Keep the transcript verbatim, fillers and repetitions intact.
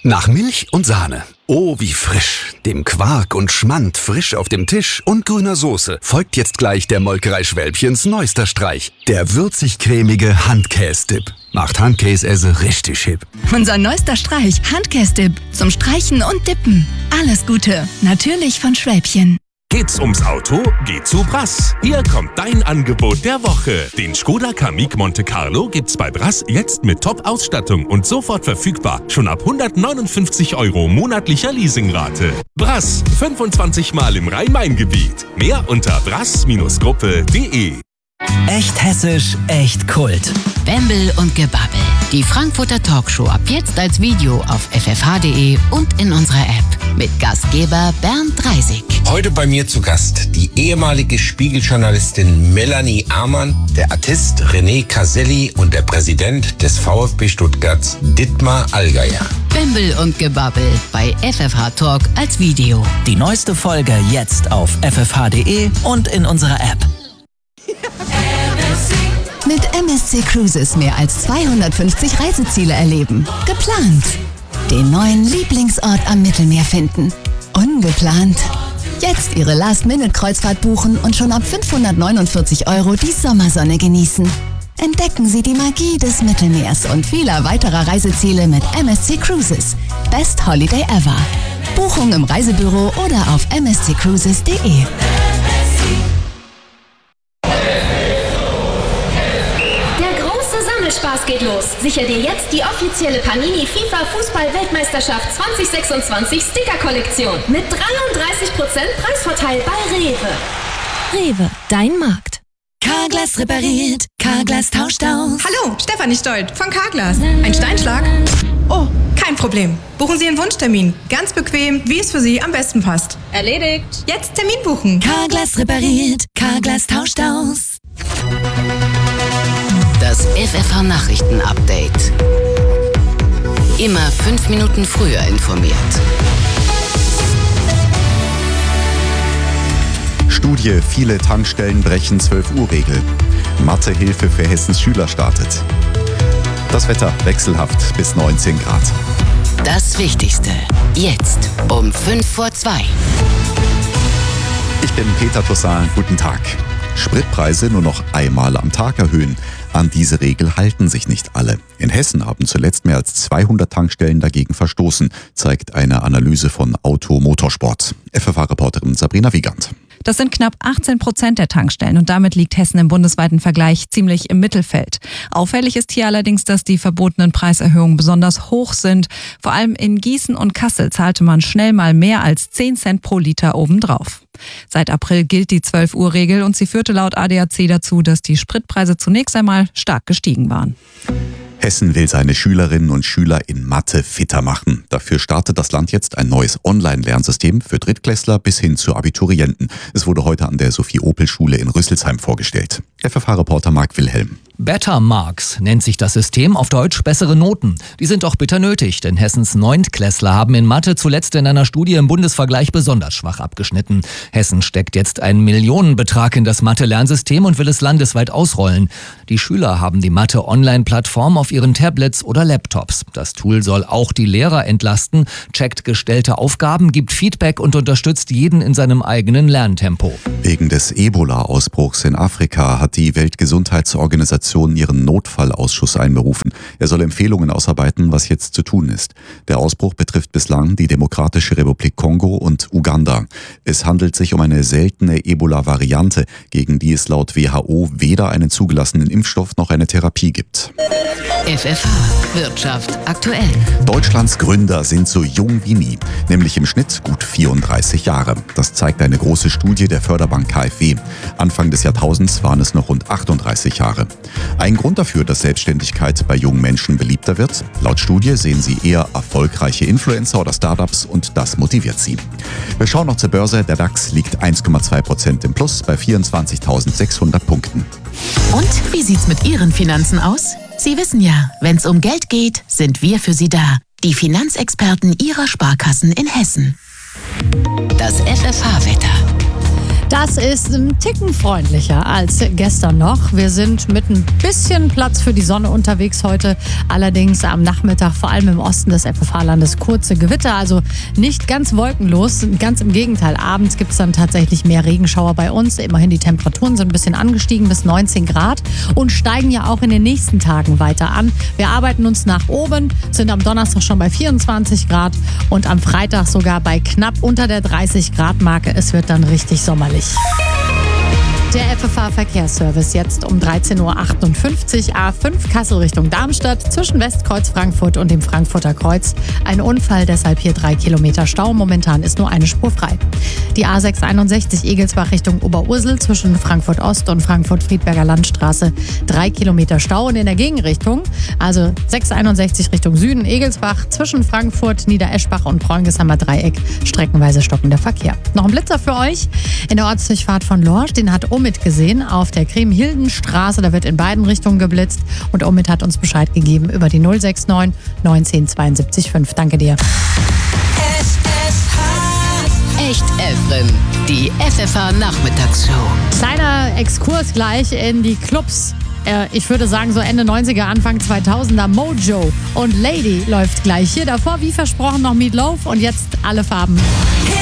Nach Milch und Sahne. Oh, wie frisch. Dem Quark und Schmand frisch auf dem Tisch und grüner Soße folgt jetzt gleich der Molkerei Schwälbchens neuester Streich. Der würzig-cremige Handkäse-Dip. Macht Handkäse richtig hip. Unser neuester Streich, Handkäse-Dip. Zum Streichen und Dippen. Alles Gute. Natürlich von Schwälbchen. Geht's ums Auto? Geht zu Brass. Hier kommt dein Angebot der Woche. Den Skoda Kamiq Monte Carlo gibt's bei Brass jetzt mit Top-Ausstattung und sofort verfügbar. Schon ab hundertneunundfünfzig Euro monatlicher Leasingrate. Brass, fünfundzwanzig Mal im Rhein-Main-Gebiet. Mehr unter brass Gruppe punkt de. Echt hessisch, echt Kult. Bembel und Gebabbel. Die Frankfurter Talkshow ab jetzt als Video auf f f h punkt de und in unserer App. Mit Gastgeber Bernd Reisig. Heute bei mir zu Gast die ehemalige Spiegeljournalistin Melanie Amann, der Artist René Caselli und der Präsident des VfB Stuttgarts Dietmar Allgeier. Bembel und Gebabbel bei F F H Talk als Video. Die neueste Folge jetzt auf f f h punkt de und in unserer App. Mit M S C Cruises mehr als zweihundertfünfzig Reiseziele erleben. Geplant. Den neuen Lieblingsort am Mittelmeer finden. Ungeplant. Jetzt Ihre Last-Minute-Kreuzfahrt buchen und schon ab fünfhundertneunundvierzig Euro die Sommersonne genießen. Entdecken Sie die Magie des Mittelmeers und vieler weiterer Reiseziele mit M S C Cruises. Best Holiday ever. Buchung im Reisebüro oder auf m s c cruises punkt de. Spaß geht los. Sicher dir jetzt die offizielle Panini FIFA Fußball-Weltmeisterschaft zwanzig sechsundzwanzig Sticker-Kollektion mit dreiunddreißig Prozent Preisvorteil bei Rewe. Rewe, dein Markt. Carglass repariert, Carglass tauscht aus. Hallo, Stefanie Stolt von Carglass. Ein Steinschlag? Oh, kein Problem. Buchen Sie Ihren Wunschtermin. Ganz bequem, wie es für Sie am besten passt. Erledigt. Jetzt Termin buchen. Carglass repariert, Carglass tauscht aus. Das F F H-Nachrichten-Update. Immer fünf Minuten früher informiert. Studie, viele Tankstellen brechen zwölf Uhr Regel. Mathehilfe für Hessens Schüler startet. Das Wetter wechselhaft bis neunzehn Grad. Das Wichtigste. Jetzt um fünf vor zwei. Ich bin Peter Tossal. Guten Tag. Spritpreise nur noch einmal am Tag erhöhen. An diese Regel halten sich nicht alle. In Hessen haben zuletzt mehr als zweihundert Tankstellen dagegen verstoßen, zeigt eine Analyse von Auto Motorsport. F F H-Reporterin Sabrina Wiegand. Das sind knapp achtzehn Prozent der Tankstellen und damit liegt Hessen im bundesweiten Vergleich ziemlich im Mittelfeld. Auffällig ist hier allerdings, dass die verbotenen Preiserhöhungen besonders hoch sind. Vor allem in Gießen und Kassel zahlte man schnell mal mehr als zehn Cent pro Liter obendrauf. Seit April gilt die zwölf Uhr Regel und sie führte laut A D A C dazu, dass die Spritpreise zunächst einmal stark gestiegen waren. Hessen will seine Schülerinnen und Schüler in Mathe fitter machen. Dafür startet das Land jetzt ein neues Online-Lernsystem für Drittklässler bis hin zu Abiturienten. Es wurde heute an der Sophie-Opel-Schule in Rüsselsheim vorgestellt. F F H-Reporter Marc Wilhelm. Better Marks nennt sich das System, auf Deutsch bessere Noten. Die sind auch bitter nötig, denn Hessens Neuntklässler haben in Mathe zuletzt in einer Studie im Bundesvergleich besonders schwach abgeschnitten. Hessen steckt jetzt einen Millionenbetrag in das Mathe-Lernsystem und will es landesweit ausrollen. Die Schüler haben die Mathe-Online-Plattform auf ihren Tablets oder Laptops. Das Tool soll auch die Lehrer entlasten, checkt gestellte Aufgaben, gibt Feedback und unterstützt jeden in seinem eigenen Lerntempo. Wegen des Ebola-Ausbruchs in Afrika hat die Weltgesundheitsorganisation ihren Notfallausschuss einberufen. Er soll Empfehlungen ausarbeiten, was jetzt zu tun ist. Der Ausbruch betrifft bislang die Demokratische Republik Kongo und Uganda. Es handelt sich um eine seltene Ebola-Variante, gegen die es laut W H O weder einen zugelassenen Impfstoff noch eine Therapie gibt. F F H Wirtschaft aktuell. Deutschlands Gründer sind so jung wie nie, nämlich im Schnitt gut vierunddreißig Jahre. Das zeigt eine große Studie der Förderbank K f W. Anfang des Jahrtausends waren es noch rund achtunddreißig Jahre. Ein Grund dafür, dass Selbstständigkeit bei jungen Menschen beliebter wird? Laut Studie sehen sie eher erfolgreiche Influencer oder Startups und das motiviert sie. Wir schauen noch zur Börse. Der DAX liegt eins Komma zwei Prozent im Plus bei vierundzwanzigtausendsechshundert Punkten. Und wie sieht's mit Ihren Finanzen aus? Sie wissen ja, wenn's um Geld geht, sind wir für Sie da. Die Finanzexperten Ihrer Sparkassen in Hessen. Das F F H-Wetter. Das ist ein Ticken freundlicher als gestern noch. Wir sind mit ein bisschen Platz für die Sonne unterwegs heute. Allerdings am Nachmittag, vor allem im Osten des F F H-Landes, kurze Gewitter. Also nicht ganz wolkenlos. Ganz im Gegenteil. Abends gibt es dann tatsächlich mehr Regenschauer bei uns. Immerhin die Temperaturen sind ein bisschen angestiegen bis neunzehn Grad und steigen ja auch in den nächsten Tagen weiter an. Wir arbeiten uns nach oben, sind am Donnerstag schon bei vierundzwanzig Grad und am Freitag sogar bei knapp unter der dreißig Grad Marke. Es wird dann richtig sommerlich. Der F F H-Verkehrsservice jetzt um dreizehn Uhr achtundfünfzig, A fünf Kassel Richtung Darmstadt, zwischen Westkreuz Frankfurt und dem Frankfurter Kreuz. Ein Unfall, deshalb hier drei Kilometer Stau. Momentan ist nur eine Spur frei. Die A sechs einundsechzig Egelsbach Richtung Oberursel, zwischen Frankfurt Ost und Frankfurt-Friedberger Landstraße, drei Kilometer Stau. Und in der Gegenrichtung, also sechs einundsechzig Richtung Süden, Egelsbach, zwischen Frankfurt, Niedereschbach und Bräungesheimer Dreieck, streckenweise stockender Verkehr. Noch ein Blitzer für euch in der Ortsdurchfahrt von Lorsch, den hat Omid gesehen auf der Krem-Hilden-Straße. Da wird in beiden Richtungen geblitzt und Omid hat uns Bescheid gegeben über die null sechs neun neunzehn zweiundsiebzig fünf. Danke dir. Echt Evren, die F F H-Nachmittagsshow. Kleiner Exkurs gleich in die Clubs. Ich würde sagen, so Ende neunziger, Anfang zweitausender. Mojo und Lady läuft gleich. Hier davor, wie versprochen, noch Meat Loaf und jetzt alle Farben.